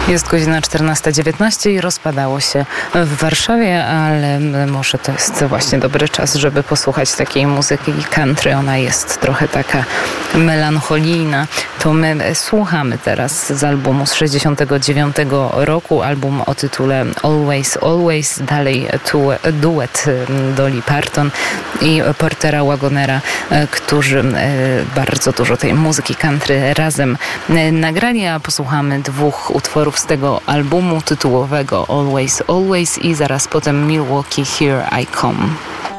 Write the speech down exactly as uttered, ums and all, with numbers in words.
Jest godzina czternasta dziewiętnaście i rozpadało się w Warszawie, ale może to jest właśnie dobry czas, żeby posłuchać takiej muzyki country. Ona jest trochę taka melancholijna. To my słuchamy teraz z albumu z sześćdziesiątego dziewiątego roku, album o tytule Always, Always. Dalej tu duet Dolly Parton i Portera Wagonera, którzy bardzo dużo tej muzyki country razem nagrali, a posłuchamy dwóch utworów z tego albumu tytułowego Always, Always i zaraz potem Milwaukee, Here I Come.